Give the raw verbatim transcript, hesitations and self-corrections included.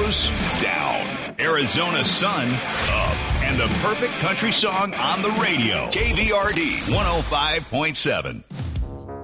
goes down. Arizona sun up. And the perfect country song on the radio. K V R D one oh five point seven.